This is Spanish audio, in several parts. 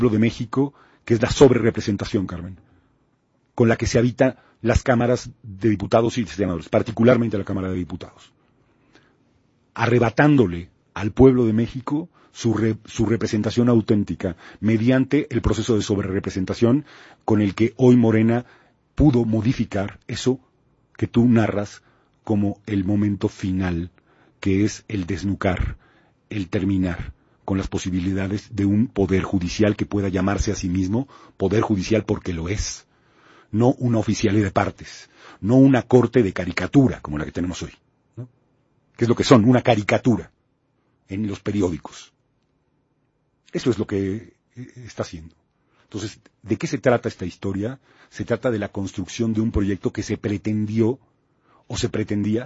de México, que es la sobrerepresentación, Carmen, con la que se habitan las cámaras de diputados y de senadores, particularmente la Cámara de Diputados, arrebatándole al pueblo de México su representación auténtica, mediante el proceso de sobrerepresentación con el que hoy Morena pudo modificar eso que tú narras como el momento final, que es el desnucar, el terminar con las posibilidades de un poder judicial que pueda llamarse a sí mismo poder judicial, porque lo es, no una oficialía de partes, no una corte de caricatura como la que tenemos hoy, ¿no? Que es lo que son, una caricatura en los periódicos. Eso es lo que está haciendo. Entonces, ¿de qué se trata esta historia? Se trata de la construcción de un proyecto que se pretendió o se pretendía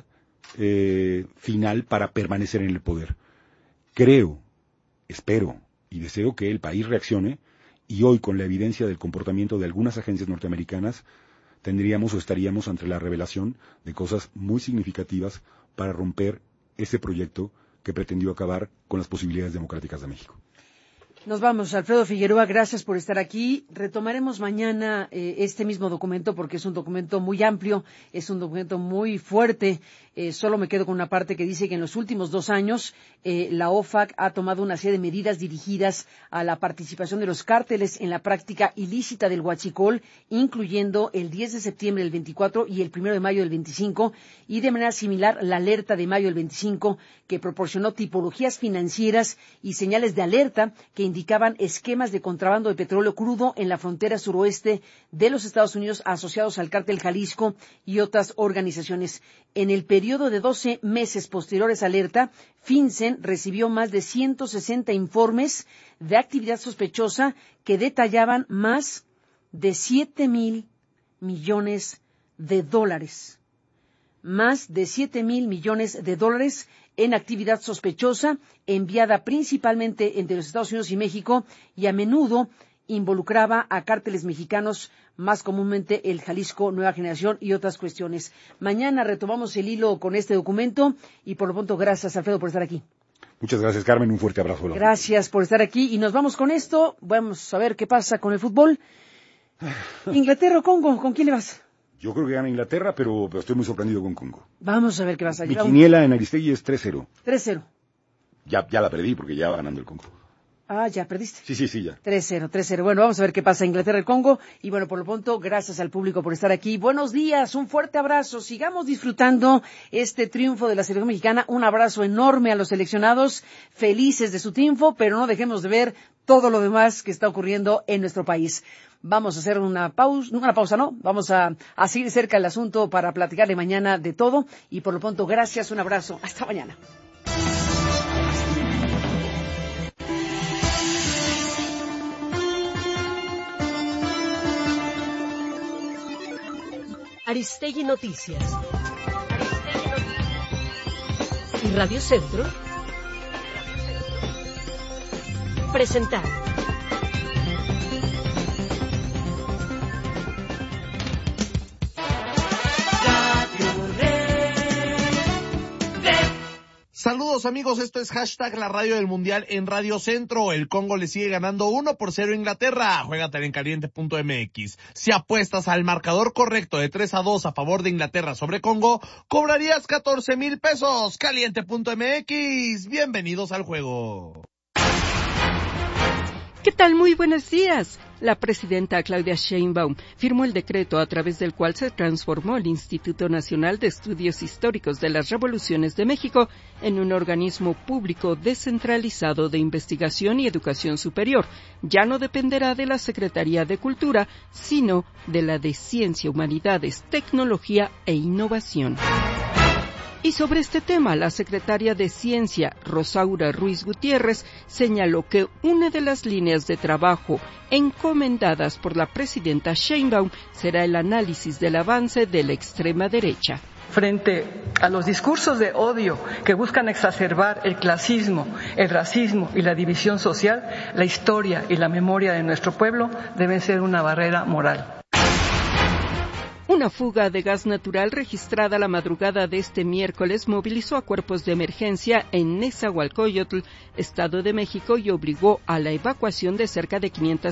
final para permanecer en el poder. Creo, espero y deseo que el país reaccione, y hoy, con la evidencia del comportamiento de algunas agencias norteamericanas, tendríamos o estaríamos ante la revelación de cosas muy significativas para romper ese proyecto que pretendió acabar con las posibilidades democráticas de México. Nos vamos, Alfredo Figueroa, gracias por estar aquí. Retomaremos mañana este mismo documento porque es un documento muy amplio, es un documento muy fuerte. Solo me quedo con una parte que dice que en los últimos 2 años la OFAC ha tomado una serie de medidas dirigidas a la participación de los cárteles en la práctica ilícita del huachicol, incluyendo el 10 de septiembre del 24 y el 1 de mayo del 25, y de manera similar la alerta de mayo del 25, que proporcionó tipologías financieras y señales de alerta que indicaban esquemas de contrabando de petróleo crudo en la frontera suroeste de los Estados Unidos asociados al cártel Jalisco y otras organizaciones. En el periodo de 12 meses posteriores a alerta, FinCEN recibió más de 160 informes de actividad sospechosa que detallaban más de 7,000 millones de dólares. Más de 7,000 millones de dólares en actividad sospechosa enviada principalmente entre los Estados Unidos y México, y a menudo involucraba a cárteles mexicanos, más comúnmente el Jalisco Nueva Generación y otras cuestiones. Mañana retomamos el hilo con este documento y por lo pronto gracias, Alfredo, por estar aquí. Muchas gracias, Carmen, un fuerte abrazo. Gracias por estar aquí y nos vamos con esto. Vamos a ver qué pasa con el fútbol. Inglaterra o Congo, ¿con quién le vas? Yo creo que gana Inglaterra, pero estoy muy sorprendido con Congo. Vamos a ver qué pasa. Mi quiniela en Aristegui es 3-0. 3-0. Ya la perdí porque ya va ganando el Congo. Ah, ¿ya perdiste? Sí, ya. 3-0. Bueno, vamos a ver qué pasa Inglaterra y Congo. Y bueno, por lo pronto, gracias al público por estar aquí. Buenos días, un fuerte abrazo. Sigamos disfrutando este triunfo de la selección mexicana. Un abrazo enorme a los seleccionados, felices de su triunfo, pero no dejemos de ver todo lo demás que está ocurriendo en nuestro país. Vamos a hacer una pausa, ¿no? Vamos a seguir cerca el asunto para platicarle mañana de todo. Y por lo pronto, gracias, un abrazo. Hasta mañana. Aristegui Noticias y Radio Centro presentaron. Saludos amigos, esto es hashtag la radio del mundial en Radio Centro. El Congo le sigue ganando 1-0 a Inglaterra. Juégatela en caliente.mx. Si apuestas al marcador correcto de 3-2 a favor de Inglaterra sobre Congo, cobrarías 14,000 pesos. Caliente.mx. Bienvenidos al juego. ¿Qué tal? Muy buenos días. La presidenta Claudia Sheinbaum firmó el decreto a través del cual se transformó el Instituto Nacional de Estudios Históricos de las Revoluciones de México en un organismo público descentralizado de investigación y educación superior. Ya no dependerá de la Secretaría de Cultura, sino de la de Ciencia, Humanidades, Tecnología e Innovación. Y sobre este tema, la secretaria de Ciencia, Rosaura Ruiz Gutiérrez, señaló que una de las líneas de trabajo encomendadas por la presidenta Sheinbaum será el análisis del avance de la extrema derecha. Frente a los discursos de odio que buscan exacerbar el clasismo, el racismo y la división social, la historia y la memoria de nuestro pueblo deben ser una barrera moral. Una fuga de gas natural registrada la madrugada de este miércoles movilizó a cuerpos de emergencia en Nezahualcóyotl, Estado de México, y obligó a la evacuación de cerca de 500